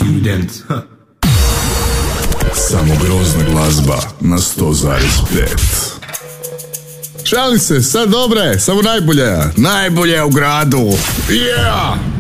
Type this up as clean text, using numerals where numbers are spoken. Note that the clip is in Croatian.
Student. Samo grozna glazba na 100,5. Šalim se, sad dobre, samo najbolje. Najbolje u gradu. Yeah!